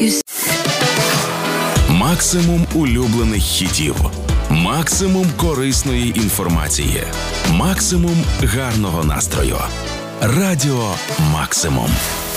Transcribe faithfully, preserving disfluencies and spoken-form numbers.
Максимум улюблених хітів. Максимум корисної інформації. Максимум гарного настрою. Радіо Максимум.